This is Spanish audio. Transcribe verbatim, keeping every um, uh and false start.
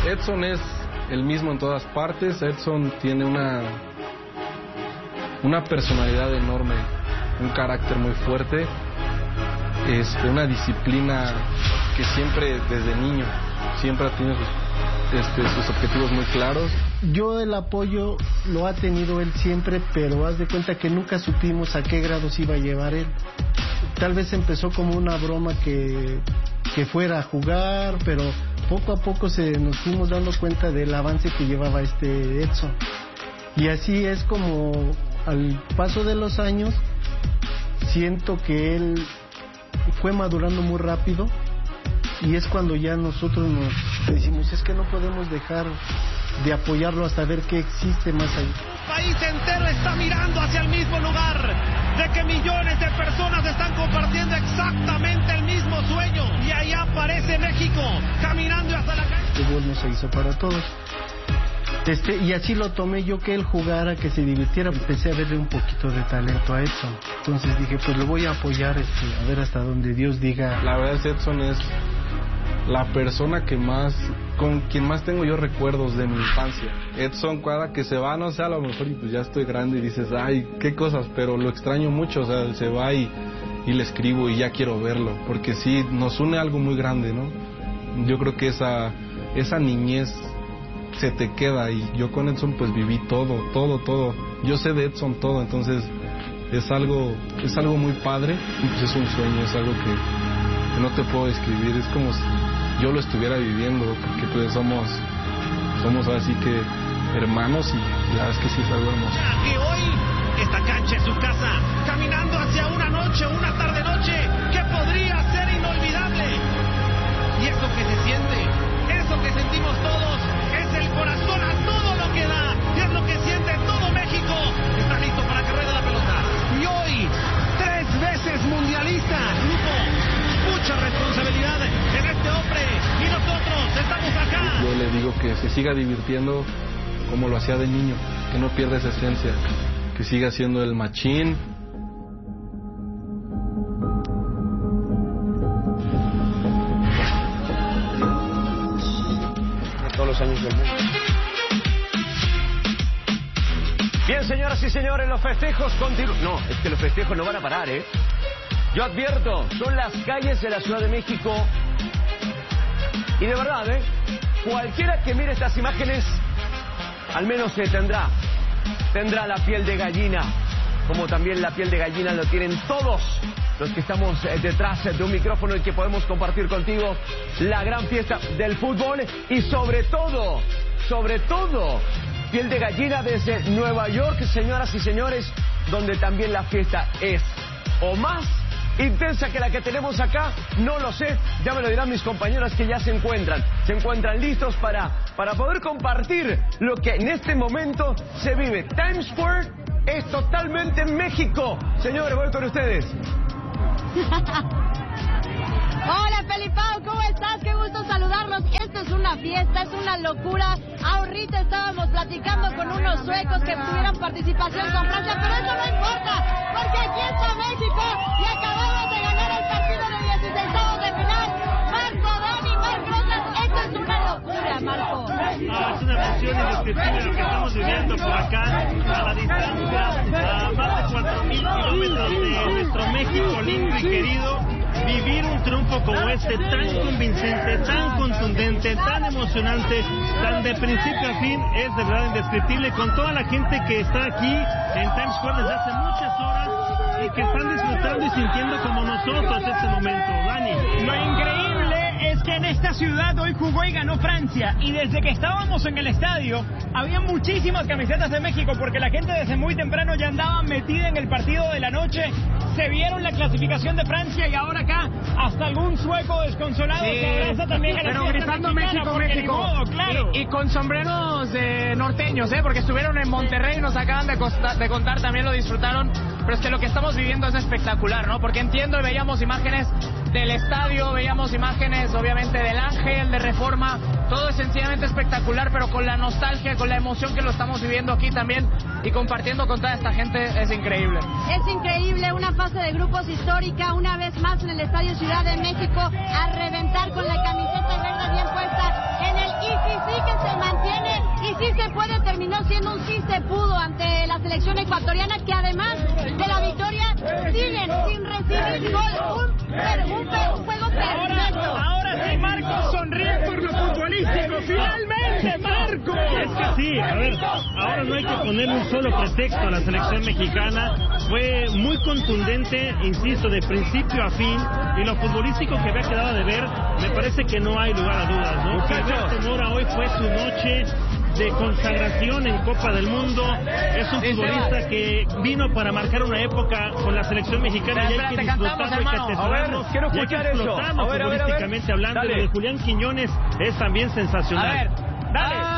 Edson es el mismo en todas partes. Edson tiene una, una personalidad enorme, un carácter muy fuerte, este, una disciplina que siempre desde niño, siempre ha tenido sus, este, sus objetivos muy claros. Yo el apoyo lo ha tenido él siempre, pero haz de cuenta que nunca supimos a qué grados iba a llevar él. Tal vez empezó como una broma que, que fuera a jugar, pero poco a poco se nos fuimos dando cuenta del avance que llevaba este Edson. Y así es como al paso de los años siento que él fue madurando muy rápido, y es cuando ya nosotros nos decimos, es que no podemos dejar de apoyarlo hasta ver qué existe más allá. El país entero está mirando hacia el mismo lugar, de que millones de personas están compartiendo exactamente el mismo sueño, y ahí aparece México caminando hasta la calle. El fútbol no se hizo para todos. Este, y así lo tomé yo, que él jugara, que se divirtiera. Empecé a verle un poquito de talento a Edson. Entonces dije, pues lo voy a apoyar, este, a ver hasta donde Dios diga. La verdad es que Edson es la persona que más, con quien más tengo yo recuerdos de mi infancia. Edson, cada que se va, no sé, a lo mejor y pues ya estoy grande y dices, ay, qué cosas, pero lo extraño mucho. O sea, él se va y, y le escribo y ya quiero verlo, porque sí, nos une algo muy grande, ¿no? Yo creo que esa, esa niñez se te queda, y yo con Edson pues viví todo, todo, todo. Yo sé de Edson todo, entonces es algo, es algo muy padre, y pues es un sueño, es algo que, que no te puedo describir, es como si yo lo estuviera viviendo, porque pues somos, somos así que hermanos, y la verdad es que sí es algo hermoso. Que hoy esta cancha es su casa, caminando hacia una noche, una tarde noche, que podría ser inolvidable. Y eso que se siente, eso que sentimos todos, es el corazón a todo lo que da, y es lo que siente todo México. Está listo para que ruede la pelota. Y hoy, tres veces mundialista, grupo, mucha responsabilidad en este hombre, y nosotros estamos acá. Yo le digo que se siga divirtiendo como lo hacía de niño, que no pierda esa esencia, que siga siendo el machín. Todos los años del mundo. Bien, señoras y señores, los festejos continúan. No, es que los festejos no van a parar, ¿eh? Yo advierto, son las calles de la Ciudad de México. Y de verdad, ¿eh? Cualquiera que mire estas imágenes, al menos se tendrá, tendrá la piel de gallina, como también la piel de gallina lo tienen todos los que estamos detrás de un micrófono y que podemos compartir contigo la gran fiesta del fútbol, y sobre todo, sobre todo, piel de gallina desde Nueva York, señoras y señores, donde también la fiesta es o más intensa que la que tenemos acá, no lo sé, ya me lo dirán mis compañeras que ya se encuentran, se encuentran listos para, para poder compartir lo que en este momento se vive. Times Square es totalmente México. Señores, voy con ustedes. Hola Felipao, ¿cómo estás? Qué gusto saludarlos. Esto es una fiesta, es una locura. Ahorita estábamos platicando con unos suecos que tuvieron participación con Francia, pero eso no importa, porque aquí está México y acabamos de ganar el partido de dieciseisavos de final. Marco, Dani, Marco, Rosas, esto es una locura, Marco. Ah, es una emoción indescriptible lo que estamos viviendo por acá, a la distancia, a más de cuatro mil kilómetros de nuestro México lindo y querido. Vivir un triunfo como este, tan convincente, tan contundente, tan emocionante, tan de principio a fin, es de verdad indescriptible, con toda la gente que está aquí en Times Square desde hace muchas horas y que están disfrutando y sintiendo como nosotros este momento. Dani. Lo increíble es que en esta ciudad hoy jugó y ganó Francia, y desde que estábamos en el estadio había muchísimas camisetas de México, porque la gente desde muy temprano ya andaba metida en el partido de la noche. Se vieron la clasificación de Francia, y ahora acá hasta algún sueco desconsolado sí, se abraza también a la pero gritando México, México, modo, claro. y, y con sombreros eh, norteños, ¿eh? Porque estuvieron en Monterrey, nos acaban de, costa, de contar, también lo disfrutaron, pero es que lo que estamos viviendo es espectacular, ¿no? Porque entiendo, y veíamos imágenes del estadio, veíamos imágenes obviamente del Ángel, de Reforma, todo es sencillamente espectacular, pero con la nostalgia, con la emoción que lo estamos viviendo aquí también y compartiendo con toda esta gente, es increíble. Es increíble, una fase de grupos histórica, una vez más en el Estadio Ciudad de México, a reventar con la camiseta verde bien puesta en el I C C, haciendo un sí se pudo ante la selección ecuatoriana, que además de la victoria siguen sin recibir gol. Un, un, un juego perfecto. Ahora, ahora sí, Marco sonríe por lo futbolístico. Finalmente, Marco. Es que sí, a ver, ahora no hay que ponerle un solo pretexto a la selección mexicana. Fue muy contundente, insisto, de principio a fin, y lo futbolístico que había quedado de ver, me parece que no hay lugar a dudas, ¿no? Gilberto Mora hoy fue su noche de consagración en Copa del Mundo. Es un futbolista que vino para marcar una época con la selección mexicana, y hay que disfrutarlo, hay que atesorarlo, quiero y hay que escuchar eso. explotarlo A ver, a ver, a ver. futbolísticamente hablando. Dale. Lo de Julián Quiñones es también sensacional. A ver, dale.